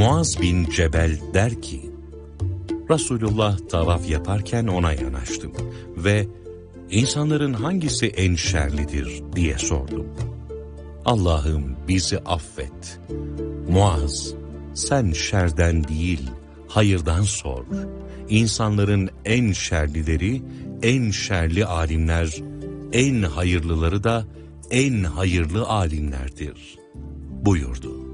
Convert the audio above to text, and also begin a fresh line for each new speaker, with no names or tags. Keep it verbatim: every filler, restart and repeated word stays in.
Muaz bin Cebel der ki, Resulullah tavaf yaparken ona yanaştım ve insanların hangisi en şerlidir diye sordum. Allah'ım bizi affet. Muaz, sen şerden değil, hayırdan sor. İnsanların en şerlileri, en şerli alimler, en hayırlıları da en hayırlı alimlerdir buyurdu.